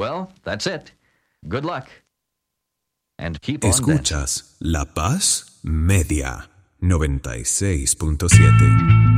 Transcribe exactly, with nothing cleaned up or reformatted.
Well, that's it. Good luck. And keep on Escuchas La Paz Media noventa y seis punto siete.